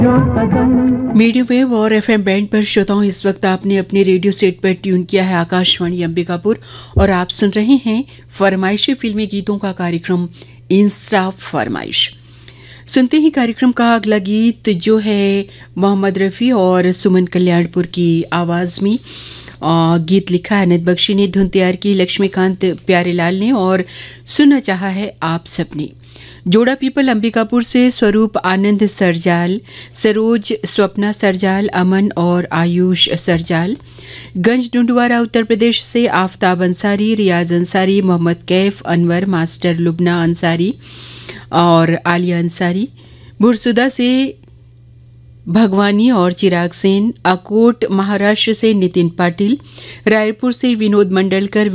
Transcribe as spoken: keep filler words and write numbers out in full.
Medium wave और FM band पर श्रोताओं, इस वक्त आपने अपने रेडियो सेट पर ट्यून किया है आकाशवाणी अंबिकापुर और आप सुन रहे हैं फरमाइशी फिल्मी गीतों का कार्यक्रम इंस्टा फरमाइश। सुनते ही कार्यक्रम का अगला गीत जो है मोहम्मद रफ़ी और सुमन कल्याणपुर की आवाज़ में। आ, गीत लिखा है अनित बख्शी ने, धुन तैयार की लक्ष्मीकांत प्यारेलाल ने और सुनना चाहा है आप सबने। जोड़ा पीपल अंबिकापुर से स्वरूप आनंद सरजाल, सरोज स्वप्ना सरजाल, अमन और आयुष सरजाल। गंज डुंडवारा उत्तर प्रदेश से आफ्ताब अंसारी, रियाज अंसारी, मोहम्मद कैफ, अनवर, मास्टर लुबना अंसारी और आलिया अंसारी। बुरसुदा से भगवानी और चिराग सेन, अकोट महाराष्ट्र से नितिन पाटिल, रायपुर से विनोद मंडलकर,